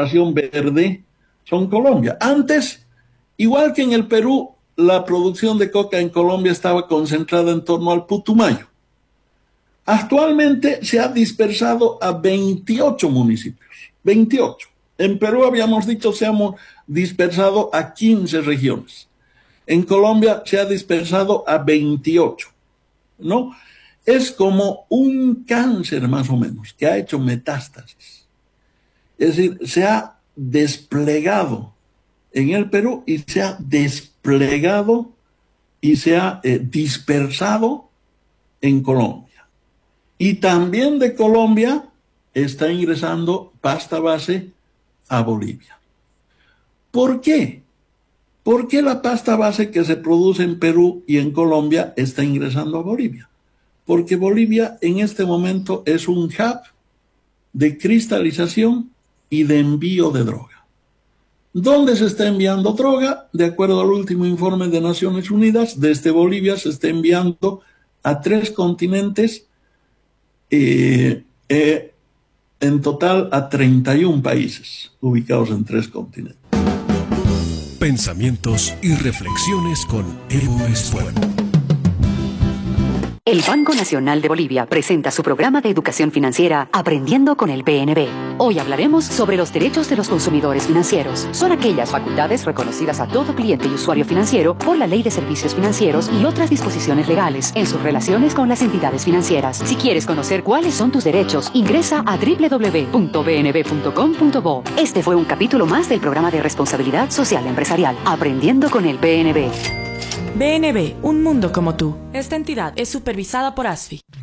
exploración verde son Colombia. Antes, igual que en el Perú, la producción de coca en Colombia estaba concentrada en torno al Putumayo. Actualmente se ha dispersado a 28 municipios. 28. En Perú habíamos dicho se hemos dispersado a 15 regiones. En Colombia se ha dispersado a 28, ¿no? Es como un cáncer más o menos que ha hecho metástasis. Es decir, se ha desplegado en el Perú y se ha desplegado y se ha dispersado en Colombia. Y también de Colombia está ingresando pasta base a Bolivia. ¿Por qué? ¿Por qué la pasta base que se produce en Perú y en Colombia está ingresando a Bolivia? Porque Bolivia en este momento es un hub de cristalización y de envío de droga. ¿Dónde se está enviando droga? De acuerdo al último informe de Naciones Unidas, desde Bolivia se está enviando a 3 continentes, en total a 31 países ubicados en 3 continentes. Pensamientos y reflexiones con Evo Espuelo. El Banco Nacional de Bolivia presenta su programa de educación financiera Aprendiendo con el BNB. Hoy hablaremos sobre los derechos de los consumidores financieros. Son aquellas facultades reconocidas a todo cliente y usuario financiero por la Ley de Servicios Financieros y otras disposiciones legales en sus relaciones con las entidades financieras. Si quieres conocer cuáles son tus derechos, ingresa a www.bnb.com.bo. Este fue un capítulo más del programa de responsabilidad social empresarial Aprendiendo con el BNB. BNB, un mundo como tú. Esta entidad es supervisada por ASFI.